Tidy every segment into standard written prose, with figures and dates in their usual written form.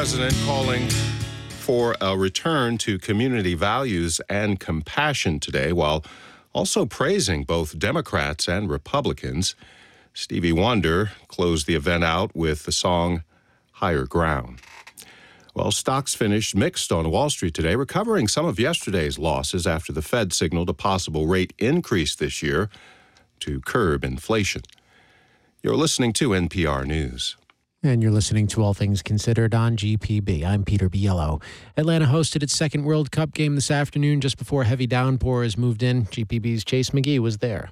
president calling for a return to community values and compassion today, while also praising both Democrats and Republicans. Stevie Wonder closed the event out with the song Higher Ground. Well, stocks finished mixed on Wall Street today, recovering some of yesterday's losses after the Fed signaled a possible rate increase this year to curb inflation. You're listening to NPR News. And you're listening to All Things Considered on GPB. I'm Peter Biello. Atlanta hosted its second World Cup game this afternoon just before heavy downpours moved in. GPB's Chase McGee was there.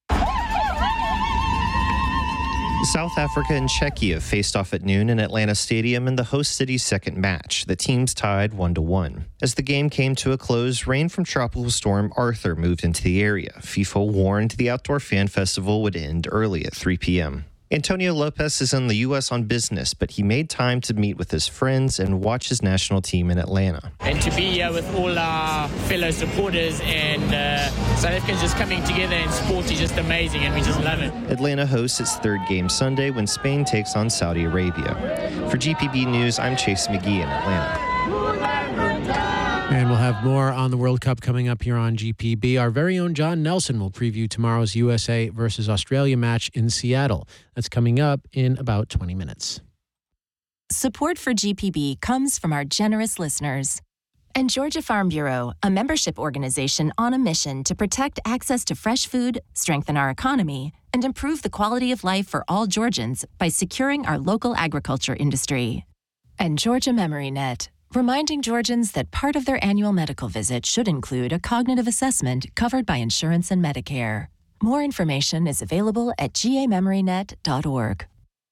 South Africa and Czechia faced off at noon in Atlanta Stadium in the host city's second match. The teams tied 1-1. As the game came to a close, rain from Tropical Storm Arthur moved into the area. FIFA warned the outdoor fan festival would end early at 3 p.m. Antonio Lopez is in the U.S. on business, but he made time to meet with his friends and watch his national team in Atlanta. And to be here with all our fellow supporters and South Africans just coming together in sport is just amazing, and we just love it. Atlanta hosts its third game Sunday when Spain takes on Saudi Arabia. For GPB News, I'm Chase McGee in Atlanta. And we'll have more on the World Cup coming up here on GPB. Our very own John Nelson will preview tomorrow's USA versus Australia match in Seattle. That's coming up in about 20 minutes. Support for GPB comes from our generous listeners. And Georgia Farm Bureau, a membership organization on a mission to protect access to fresh food, strengthen our economy, and improve the quality of life for all Georgians by securing our local agriculture industry. And Georgia Memory Net, reminding Georgians that part of their annual medical visit should include a cognitive assessment covered by insurance and Medicare. More information is available at gamemorynet.org.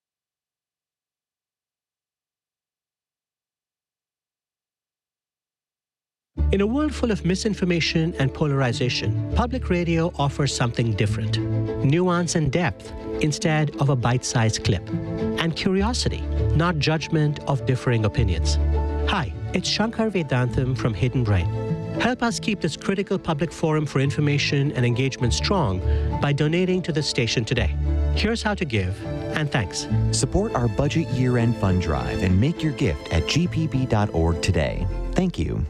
In a world full of misinformation and polarization, public radio offers something different. Nuance and depth instead of a bite-sized clip. And curiosity, not judgment of differing opinions. Hi, it's Shankar Vedantam from Hidden Brain. Help us keep this critical public forum for information and engagement strong by donating to the station today. Here's how to give, and thanks. Support our budget year-end fund drive and make your gift at gpb.org today. Thank you.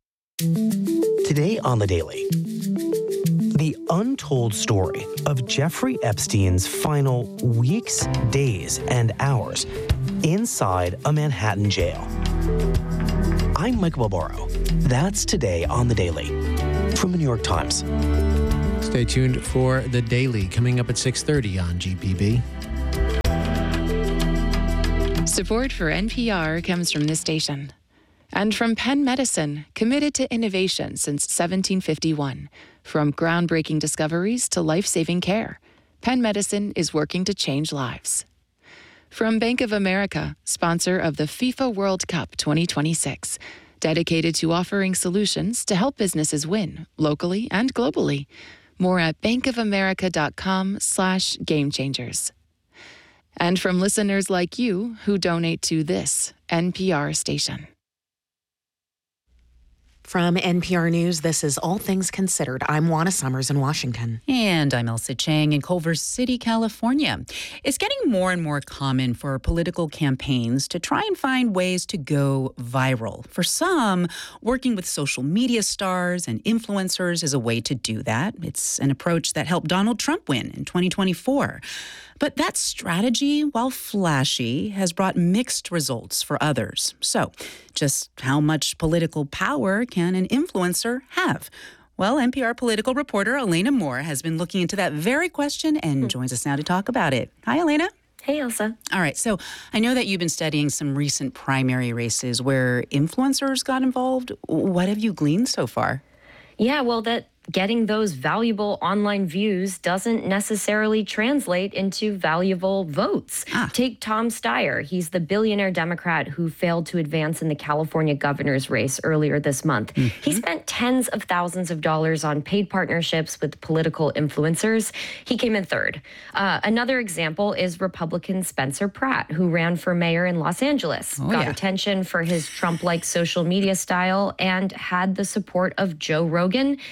Today on The Daily, the untold story of Jeffrey Epstein's final weeks, days, and hours inside a Manhattan jail. I'm Mike Balboro. That's today on The Daily from the New York Times. Stay tuned for The Daily coming up at 6:30 on GPB. Support for NPR comes from this station and from Penn Medicine, committed to innovation since 1751. From groundbreaking discoveries to life-saving care, Penn Medicine is working to change lives. From Bank of America, sponsor of the FIFA World Cup 2026, dedicated to offering solutions to help businesses win locally and globally. More at bankofamerica.com/gamechangers. And from listeners like you who donate to this NPR station. From NPR News, this is All Things Considered. I'm Juana Summers in Washington. And I'm Elsa Chang in Culver City, California. It's getting more and more common for political campaigns to try and find ways to go viral. For some, working with social media stars and influencers is a way to do that. It's an approach that helped Donald Trump win in 2024. But that strategy, while flashy, has brought mixed results for others. So, just how much political power can an influencer have? Well, NPR political reporter Elena Moore has been looking into that very question and joins us now to talk about it. Hi, Elena. Hey, Elsa. All right, so I know that you've been studying some recent primary races where influencers got involved. What have you gleaned so far? Yeah, well, that getting those valuable online views doesn't necessarily translate into valuable votes. Take Tom Steyer. He's the billionaire Democrat who failed to advance in the California governor's race earlier this month. He spent tens of thousands of dollars on paid partnerships with political influencers. He came in third. Another example is Republican Spencer Pratt, who ran for mayor in Los Angeles, got attention for his Trump-like social media style and had the support of Joe Rogan. He also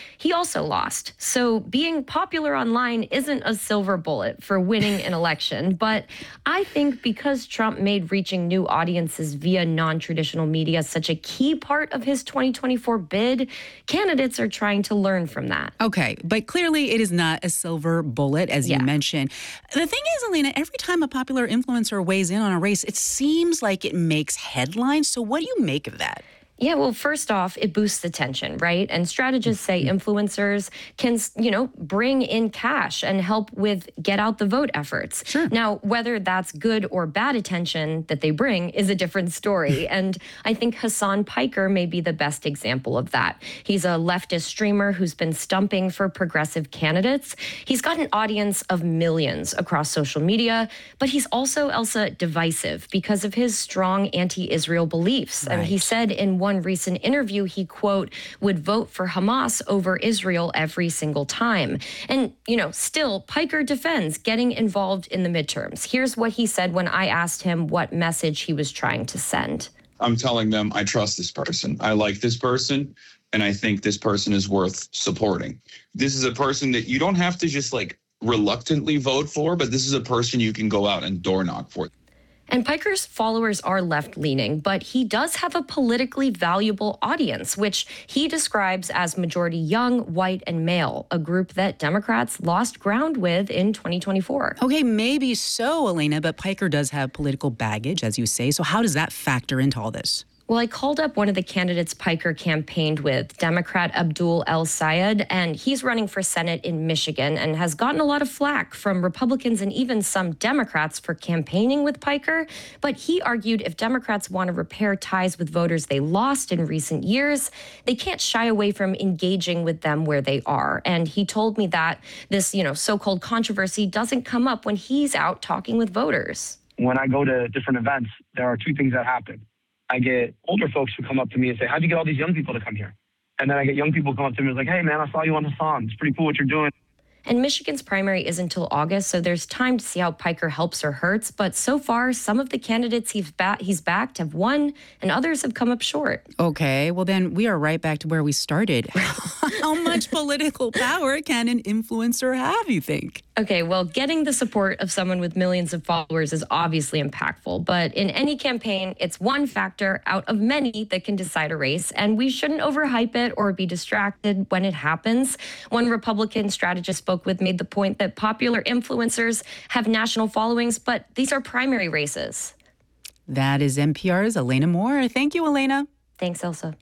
also lost. So being popular online isn't a silver bullet for winning an election. But I think because Trump made reaching new audiences via non-traditional media such a key part of his 2024 bid, candidates are trying to learn from that. Okay, but clearly it is not a silver bullet, as you mentioned. The thing is, Elena, every time a popular influencer weighs in on a race, it seems like it makes headlines. So what do you make of that? Yeah, well, first off, it boosts attention, right? And strategists say influencers can, bring in cash and help with get out the vote efforts. Sure. Now, whether that's good or bad attention that they bring is a different story. And I think Hasan Piker may be the best example of that. He's a leftist streamer who's been stumping for progressive candidates. He's got an audience of millions across social media, but he's also, Elsa, divisive because of his strong anti-Israel beliefs. Right. And he said in one recent interview, he, quote, would vote for Hamas over Israel every single time. And, still, Piker defends getting involved in the midterms. Here's what he said when I asked him what message he was trying to send. I'm telling them I trust this person. I like this person, and I think this person is worth supporting. This is a person that you don't have to just reluctantly vote for, but this is a person you can go out and door knock for. And Piker's followers are left-leaning, but he does have a politically valuable audience, which he describes as majority young, white, and male, a group that Democrats lost ground with in 2024. Okay, maybe so, Elena, but Piker does have political baggage, as you say. So how does that factor into all this? Well, I called up one of the candidates Piker campaigned with, Democrat Abdul El-Sayed, and he's running for Senate in Michigan and has gotten a lot of flack from Republicans and even some Democrats for campaigning with Piker. But he argued if Democrats want to repair ties with voters they lost in recent years, they can't shy away from engaging with them where they are. And he told me that this, so-called controversy doesn't come up when he's out talking with voters. When I go to different events, there are two things that happen. I get older folks who come up to me and say, how'd you get all these young people to come here? And then I get young people come up to me and like, hey, man, I saw you on the song. It's pretty cool what you're doing. And Michigan's primary isn't until August, so there's time to see how Piker helps or hurts. But so far, some of the candidates he's backed have won, and others have come up short. Okay, well then we are right back to where we started. How much political power can an influencer have, you think? Okay, well, getting the support of someone with millions of followers is obviously impactful. But in any campaign, it's one factor out of many that can decide a race. And we shouldn't overhype it or be distracted when it happens. One Republican strategist spoke with made the point that popular influencers have national followings, but these are primary races. That is NPR's Elena Moore. Thank you, Elena. Thanks, Elsa.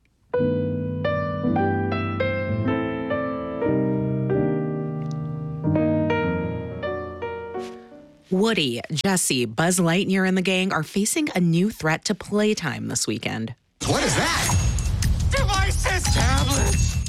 Woody, Jesse, Buzz Lightyear, and the gang are facing a new threat to playtime this weekend. What is that? Devices, tablets.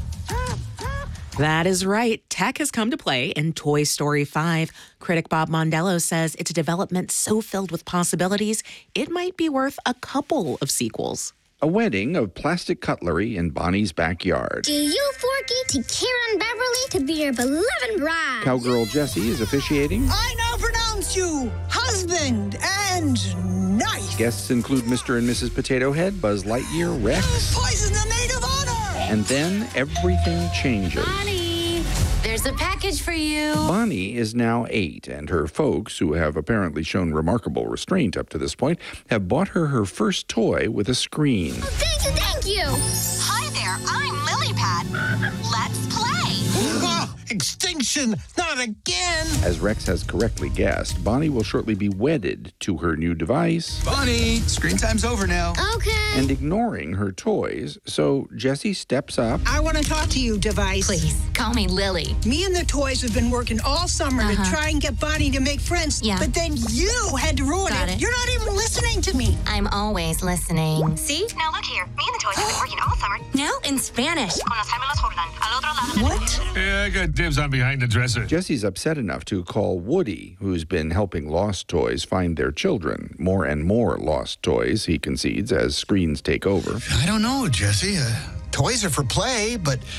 That is right. Tech has come to play in Toy Story 5. Critic Bob Mondello says it's a development so filled with possibilities, it might be worth a couple of sequels. A wedding of plastic cutlery in Bonnie's backyard. Do you, Forky, to Karen Beverly to be your beloved bride? Cowgirl Jessie is officiating. I now pronounce you husband and knife. Guests include Mr. and Mrs. Potato Head, Buzz Lightyear, Rex. Poison the maid of honor! And then everything changes. Bonnie, there's a package for you. Bonnie is now 8, and her folks, who have apparently shown remarkable restraint up to this point, have bought her first toy with a screen. Oh, thank you. Hi there, I'm Lilypad. Let's play. Oh, extinction, not again. As Rex has correctly guessed, Bonnie will shortly be wedded to her new device. Bonnie, screen time's over now. Okay. And ignoring her toys, so Jessie steps up. I want to talk to you, device. Please, call me Lily. Me and the toys have been working all summer to try and get Bonnie to make friends. Yeah. But then you had to ruin it. You're not even listening to me. I'm always listening. See? Now look here. Me and the toys have been working all summer. Now in Spanish. What? Yeah, I got dibs on behind the dresser. Jessie's upset enough to call Woody, who's been helping lost toys find their children. More and more lost toys, he concedes, as screens take over. I don't know, Jessie. Toys are for play, but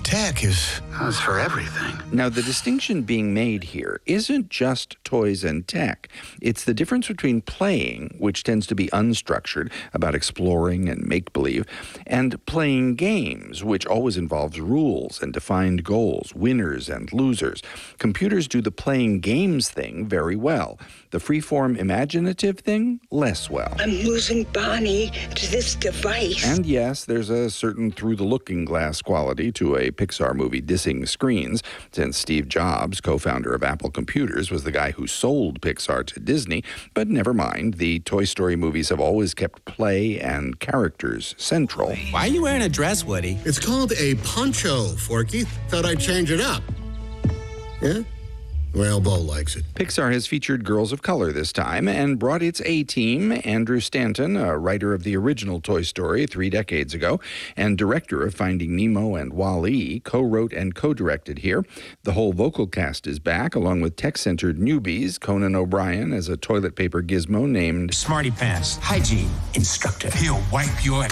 tech is for everything. Now, the distinction being made here isn't just toys and tech. It's the difference between playing, which tends to be unstructured, about exploring and make-believe, and playing games, which always involves rules and defined goals, winners and losers. Computers do the playing games thing very well. The freeform imaginative thing, less well. I'm losing Bonnie to this device. And yes, there's a certain through-the-looking-glass quality to a Pixar movie dissing screens, since Steve Jobs, co-founder of Apple Computers, was the guy who sold Pixar to Disney. But never mind, the Toy Story movies have always kept play and characters central. Why are you wearing a dress, Woody? It's called a poncho, Forky. Thought I'd change it up. Yeah? Well, Bo likes it. Pixar has featured girls of color this time and brought its A-team, Andrew Stanton, a writer of the original Toy Story 3 decades ago, and director of Finding Nemo and Wall-E, co-wrote and co-directed here. The whole vocal cast is back, along with tech-centered newbies, Conan O'Brien as a toilet paper gizmo named Smarty Pants, hygiene instructor. He'll wipe your...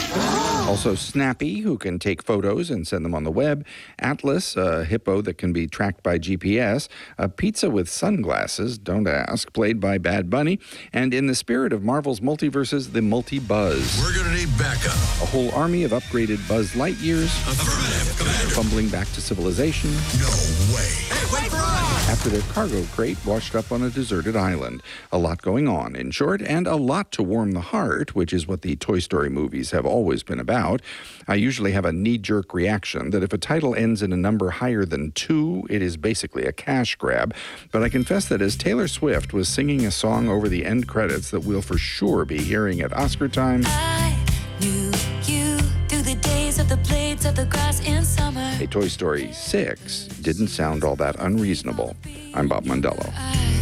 Also Snappy, who can take photos and send them on the web, Atlas, a hippo that can be tracked by GPS, a pizza with sunglasses, don't ask, played by Bad Bunny, and in the spirit of Marvel's multiverses, the Multi-Buzz. We're gonna need backup. A whole army of upgraded Buzz Lightyears, Affirmative, Commander. fumbling back to civilization. No way. Hey, wait for us! After their cargo crate washed up on a deserted island. A lot going on, in short, and a lot to warm the heart, which is what the Toy Story movies have always been about. I usually have a knee-jerk reaction that if a title ends in a number higher than 2, it is basically a cash grab. But I confess that as Taylor Swift was singing a song over the end credits that we'll for sure be hearing at Oscar time, I knew you through the days of the blades of the grass in summer. a Toy Story 6 didn't sound all that unreasonable. I'm Bob Mondello.